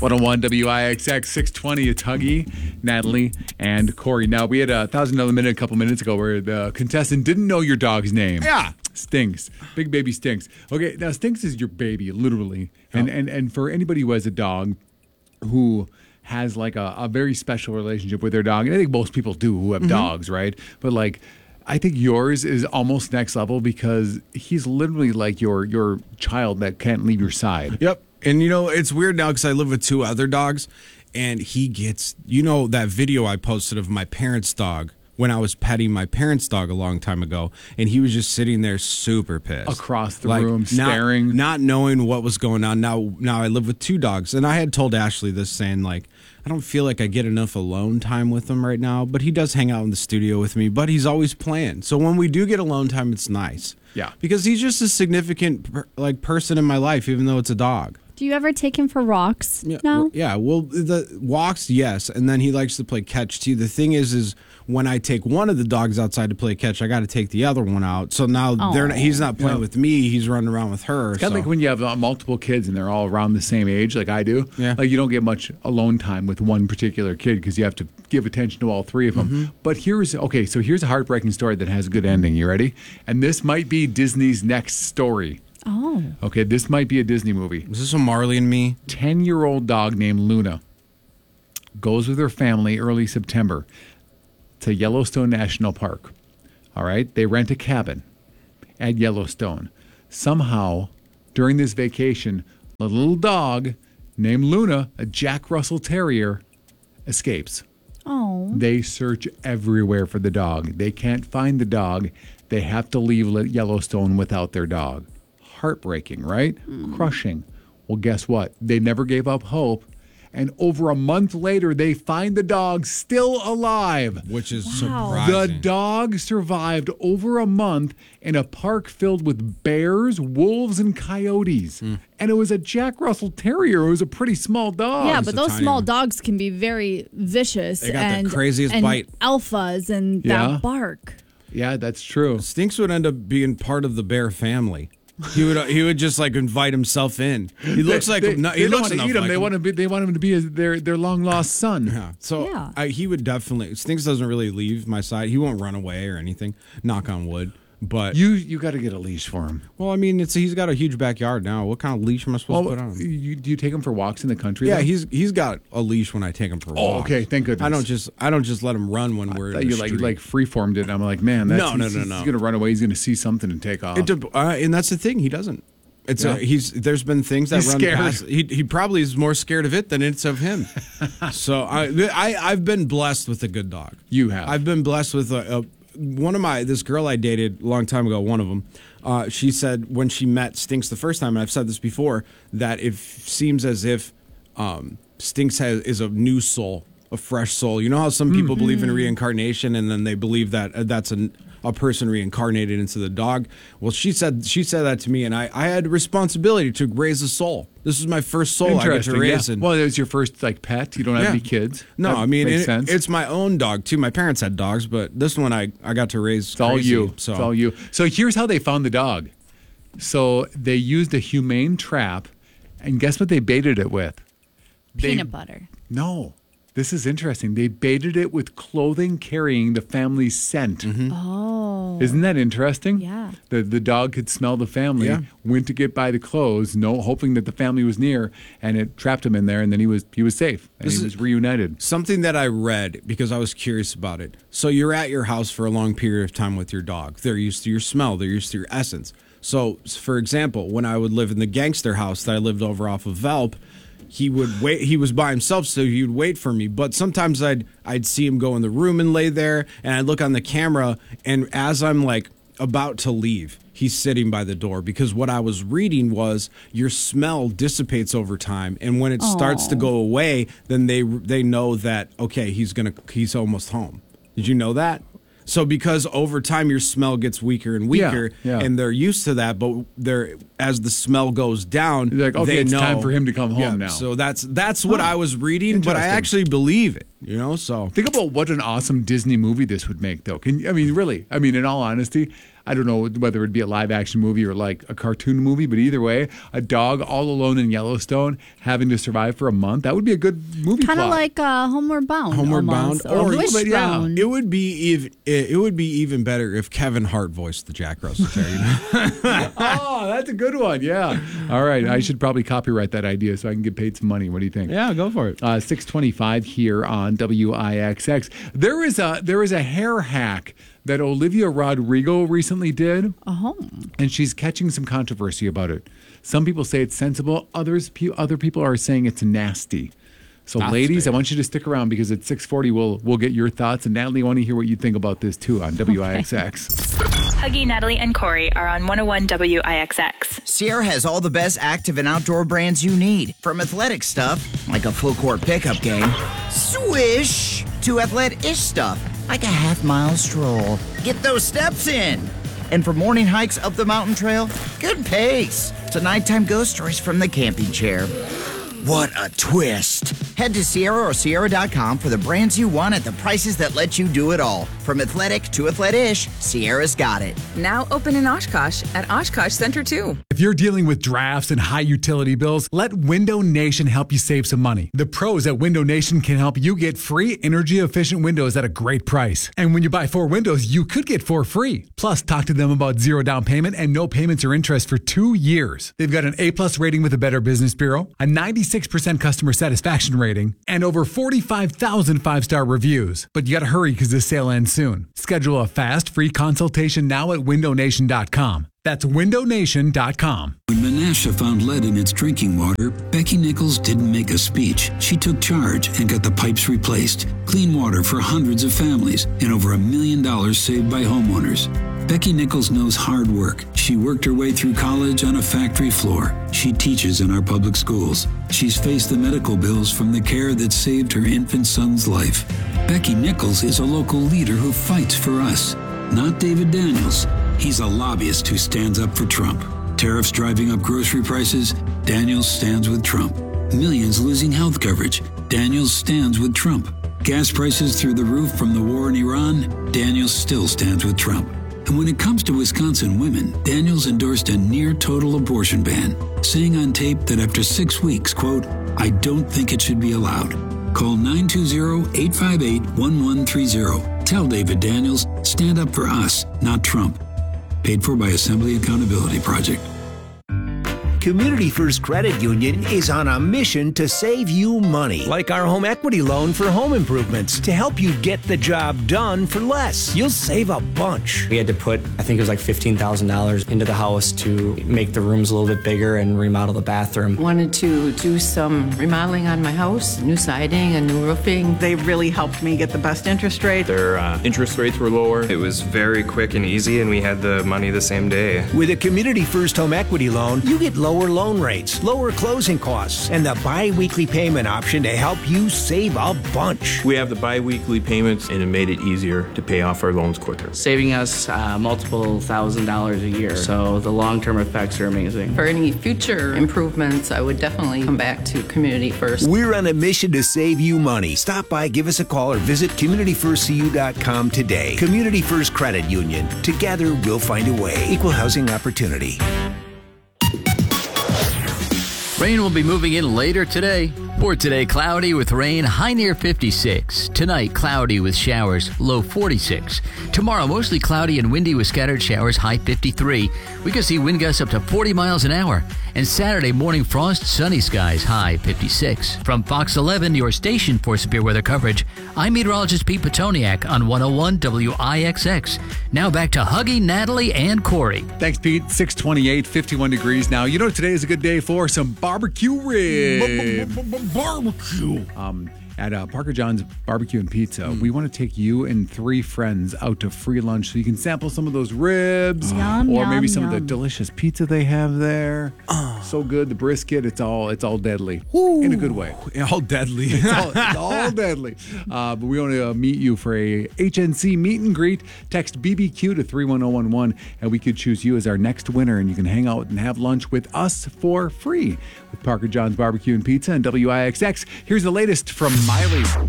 101 WIXX 620. It's Huggy, Natalie, and Corey. Now, we had a $1,000 minute a couple minutes ago where the contestant didn't know your dog's name. Yeah. Stinks. Big baby Stinks. Okay, now Stinks is your baby, literally. And for anybody who has a dog who has like a very special relationship with their dog, and I think most people do who have dogs, right? But like, I think yours is almost next level because he's literally like your child that can't leave your side. Yep. And, it's weird now because I live with two other dogs, and he gets, that video I posted of my parents' dog when I was petting my parents' dog a long time ago, and he was just sitting there super pissed. Across the room, staring. Not knowing what was going on. Now I live with two dogs, and I had told Ashley this, saying, like, I don't feel like I get enough alone time with him right now, but he does hang out in the studio with me, but he's always playing. So when we do get alone time, it's nice. Yeah. Because he's just a significant person in my life, even though it's a dog. Do you ever take him for walks now? Yeah, well, the walks, yes, and then he likes to play catch, too. The thing is when I take one of the dogs outside to play catch, I got to take the other one out. So now he's not playing with me, he's running around with her. It's kind of like when you have multiple kids and they're all around the same age, like I do. Yeah. Like you don't get much alone time with one particular kid because you have to give attention to all three of them. But here's a heartbreaking story that has a good ending. You ready? And this might be Disney's next story. Oh. Okay, this might be a Disney movie. Is this a Marley and Me? 10-year-old dog named Luna goes with her family early September to Yellowstone National Park. All right? They rent a cabin at Yellowstone. Somehow, during this vacation, a little dog named Luna, a Jack Russell Terrier, escapes. Oh. They search everywhere for the dog. They can't find the dog. They have to leave Yellowstone without their dog. Heartbreaking, right? Crushing. Well, guess what? They never gave up hope. And over a month later, they find the dog still alive. Which is Wow. The surprising. dog survived over a month in a park filled with bears, wolves, and coyotes. And it was a Jack Russell Terrier. It was a pretty small dog. Yeah, It's but a those tiny small one. dogs can be very vicious. They got the and craziest and bite. alphas and Yeah. that bark. Yeah, that's true. Stinks would end up being part of the bear family. He would just like invite himself in. He looks like they he don't looks want to enough eat him. like They want him to be their long lost son. Yeah. So Yeah. he would definitely. Stinks doesn't really leave my side. He won't run away or anything. Knock on wood. But You got to get a leash for him. well, I mean, he's got a huge backyard now. What kind of leash am I supposed to put on? Do you take him for walks in the country? Yeah, though? he's got a leash when I take him for Oh, walks. okay, thank goodness. I don't just let him run when we're in You the like street. freeformed it. And I'm like, man, No. he's gonna run away. He's gonna see something and take off. And that's the thing. He doesn't. It's Yeah. there's been things that He's run scared. past. He probably is more scared of it than it's of him. So I've been blessed with a good dog. You have. I've been blessed with this girl I dated a long time ago. One of them, she said when she met Stinks the first time, and I've said this before, that it seems as if Stinks is a new soul, a fresh soul. You know how some people believe in reincarnation, and then they believe that that's a person reincarnated into the dog. Well, she said that to me, and I had a responsibility to raise a soul. This is my first soul I get to Interesting. raise. Yeah. And Well, it was your first pet. You don't have Yeah. any kids. no, That I mean makes sense. it's my own dog too. My parents had dogs, but this one I got to raise. It's all you. So. It's all you. So here's how they found the dog. So they used a humane trap, and guess what they baited it with? Peanut butter. No. This is interesting. They baited it with clothing carrying the family's scent. Oh. Isn't that interesting? Yeah. The dog could smell the family, Yeah. went to get by the clothes, hoping that the family was near, and it trapped him in there, and then he was safe, and he was reunited. Something that I read because I was curious about it. So you're at your house for a long period of time with your dog. They're used to your smell. They're used to your essence. So, for example, when I would live in the gangster house that I lived over off of Velp, he would wait. He was by himself, so he would wait for me. But sometimes I'd see him go in the room and lay there, and I'd look on the camera, and as I'm like about to leave, he's sitting by the door, because what I was reading was your smell dissipates over time, and when it starts to go away, then they know that okay, he's almost home. Did you know that? So because over time your smell gets weaker and weaker, Yeah. and they're used to that, but as the smell goes down, They're like, okay, they it's know, time for him to come home now. So that's what I was reading, but I Interesting. actually believe it. You know, so Think about what an awesome Disney movie this would make, though. Really? I mean, in all honesty, I don't know whether it'd be a live action movie or like a cartoon movie, but either way, a dog all alone in Yellowstone having to survive for a month, that would be a good movie plot. Kind of like Homeward Bound. Homeward almost, Bound, or or Wishbone. It would be even better if Kevin Hart voiced the Jack Russell Terrier. Oh, that's a good one. Yeah. All right. I should probably copyright that idea so I can get paid some money. What do you think? Yeah, go for it. 6:25 here on WIXX. There is a hair hack that Olivia Rodrigo recently did. Oh. And she's catching some controversy about it. Some people say it's sensible. Other people are saying it's nasty. So, ladies, I want you to stick around because at 6:40 we'll get your thoughts. And Natalie, I want to hear what you think about this too on WIXX. Huggy, Natalie, and Corey are on 101 WIXX. Sierra has all the best active and outdoor brands you need. From athletic stuff, like a full court pickup game, swish, to athletic-ish stuff, like a half-mile stroll. Get those steps in. And for morning hikes up the mountain trail, good pace. To nighttime ghost stories from the camping chair. What a twist. Head to Sierra or Sierra.com for the brands you want at the prices that let you do it all. From athletic to athletic-ish, Sierra's got it. Now open in Oshkosh at Oshkosh Center 2. If you're dealing with drafts and high utility bills, let Window Nation help you save some money. The pros at Window Nation can help you get free energy-efficient windows at a great price. And when you buy 4 windows, you could get 4 free. Plus, talk to them about 0 down payment and no payments or interest for 2 years. They've got an A+ rating with the Better Business Bureau, a 96% customer satisfaction rating, and over 45,000 5-star reviews. But you gotta hurry because this sale ends soon. Schedule a fast, free consultation now at windownation.com. That's windownation.com. When Menasha found lead in its drinking water, Becky Nichols didn't make a speech. She took charge and got the pipes replaced. Clean water for hundreds of families and over $1 million saved by homeowners. Becky Nichols knows hard work. She worked her way through college on a factory floor. She teaches in our public schools. She's faced the medical bills from the care that saved her infant son's life. Becky Nichols is a local leader who fights for us, not David Daniels. He's a lobbyist who stands up for Trump. Tariffs driving up grocery prices, Daniels stands with Trump. Millions losing health coverage, Daniels stands with Trump. Gas prices through the roof from the war in Iran, Daniels still stands with Trump. And when it comes to Wisconsin women, Daniels endorsed a near-total abortion ban, saying on tape that after 6 weeks, quote, "I don't think it should be allowed." Call 920-858-1130. Tell David Daniels, stand up for us, not Trump. Paid for by Assembly Accountability Project. Community First Credit Union is on a mission to save you money, like our home equity loan for home improvements, to help you get the job done for less. You'll save a bunch. We had to put, I think it was like $15,000 into the house to make the rooms a little bit bigger and remodel the bathroom. Wanted to do some remodeling on my house, new siding and new roofing. They really helped me get the best interest rate. Their interest rates were lower. It was very quick and easy, and we had the money the same day. With a Community First home equity loan, you get lower loan rates, lower closing costs, and the bi-weekly payment option to help you save a bunch. We have the bi-weekly payments, and it made it easier to pay off our loans quicker. Saving us multiple $1,000s a year, so the long-term effects are amazing. For any future improvements, I would definitely come back to Community First. We're on a mission to save you money. Stop by, give us a call, or visit CommunityFirstCU.com today. Community First Credit Union. Together, we'll find a way. Equal housing opportunity. Rain will be moving in later today. For today, cloudy with rain, high near 56. Tonight, cloudy with showers, low 46. Tomorrow, mostly cloudy and windy with scattered showers, high 53. We could see wind gusts up to 40 miles an hour. And Saturday, morning frost, sunny skies, high 56. From Fox 11, your station for severe weather coverage, I'm meteorologist Pete Petoniak on 101 WIXX. Now back to Huggy, Natalie, and Corey. Thanks, Pete. 628, 51 degrees now. You know, today is a good day for some barbecue ribs. Barbecue. At Parker John's Barbecue and Pizza, we want to take you and 3 friends out to free lunch so you can sample some of those ribs or maybe some of the delicious pizza they have there. So good, the brisket, it's all deadly in a good way. All deadly. It's all deadly. But we want to meet you for a HNC meet and greet. Text BBQ to 31011 and we could choose you as our next winner, and you can hang out and have lunch with us for free with Parker John's Barbecue and Pizza and WIXX. Here's the latest from Miley.